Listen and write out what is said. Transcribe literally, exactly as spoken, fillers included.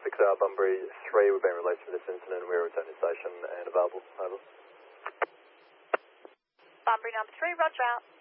six hour Bunbury three, we've been released from this incident. We're returning to station and available. Over. Bunbury number three, roger out.